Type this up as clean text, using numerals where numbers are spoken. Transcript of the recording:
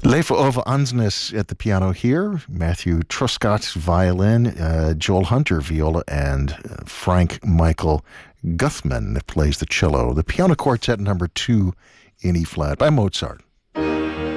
Leif Ove Ansnes at the piano here, Matthew Truscott violin, Joel Hunter viola, and Frank Michael Guthman that plays the cello. The piano quartet number 2 in E flat by Mozart.